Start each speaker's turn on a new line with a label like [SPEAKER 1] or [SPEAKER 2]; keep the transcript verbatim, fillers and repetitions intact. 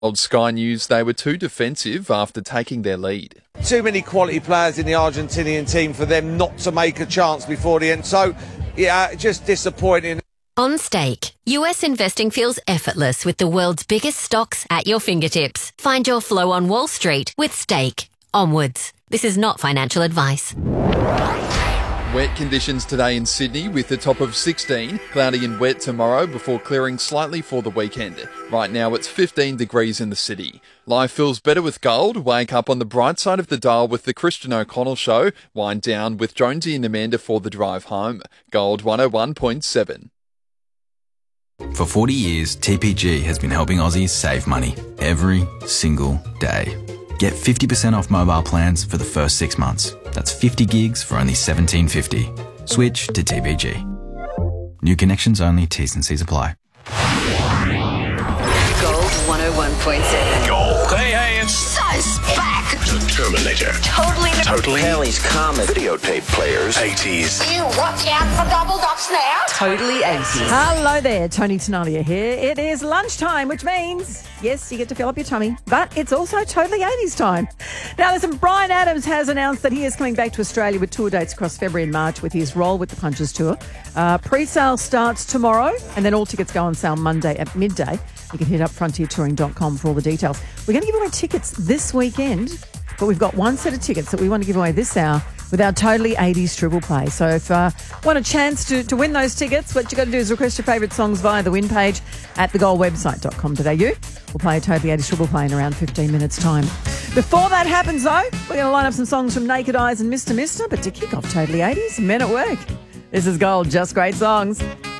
[SPEAKER 1] Old Sky News they were too defensive after taking their lead.
[SPEAKER 2] Too many quality players in the Argentinian team for them not to make a chance before the end. So, yeah, just disappointing.
[SPEAKER 3] On Stake, U S investing feels effortless with the world's biggest stocks at your fingertips. Find your flow on Wall Street with Stake. Onwards. This is not financial advice.
[SPEAKER 1] Wet conditions today in Sydney with a top of sixteen, cloudy and wet tomorrow before clearing slightly for the weekend. Right now it's fifteen degrees in the city. Life feels better with gold. Wake up on the bright side of the dial with the Christian O'Connell Show. Wind down with Jonesy and Amanda for the drive home. Gold one oh one point seven.
[SPEAKER 4] For forty years, T P G has been helping Aussies save money every single day. Get fifty percent off mobile plans for the first six months. That's fifty gigs for only seventeen fifty. Switch to T P G. New connections only, T's and C's apply.
[SPEAKER 5] Gold one oh one point seven.
[SPEAKER 6] Gold. Hey, hey, it's
[SPEAKER 5] So back.
[SPEAKER 6] the Terminator.
[SPEAKER 5] Totally.
[SPEAKER 6] Totally.
[SPEAKER 7] Kelly's Comet.
[SPEAKER 6] Videotape players. eighties.
[SPEAKER 5] You watch out for double dots now.
[SPEAKER 8] Totally eighties.
[SPEAKER 9] Hello there, Tony Tenalia here. It is lunchtime, which means, yes, you get to fill up your tummy, but it's also totally eighties time. Now, listen, Bryan Adams has announced that he is coming back to Australia with tour dates across February and March with his Roll with the Punches tour. Uh, pre-sale starts tomorrow, and then all tickets go on sale Monday at midday. You can hit up frontier touring dot com for all the details. We're going to give away tickets this weekend, but we've got one set of tickets that we want to give away this hour with our Totally eighties Triple Play. So if uh, you want a chance to, to win those tickets, what you got to do is request your favourite songs via the win page at the gold website dot com dot a u. We'll play a Totally eighties Triple Play in around fifteen minutes' time. Before that happens, though, we're going to line up some songs from Naked Eyes and Mister Mister, but to kick off Totally eighties, Men at Work. This is Gold, Just Great Songs.